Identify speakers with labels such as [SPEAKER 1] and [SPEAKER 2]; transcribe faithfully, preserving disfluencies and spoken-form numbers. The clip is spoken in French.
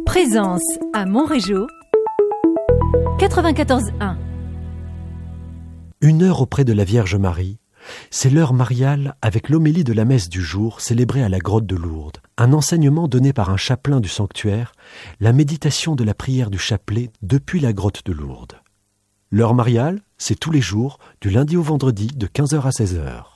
[SPEAKER 1] Présence à Montrégeau, quatre-vingt-quatorze un.
[SPEAKER 2] Une heure auprès de la Vierge Marie, c'est l'heure mariale avec l'homélie de la messe du jour célébrée à la grotte de Lourdes, un enseignement donné par un chapelain du sanctuaire, la méditation de la prière du chapelet depuis la grotte de Lourdes. L'heure mariale, c'est tous les jours, du lundi au vendredi, de quinze heures à seize heures.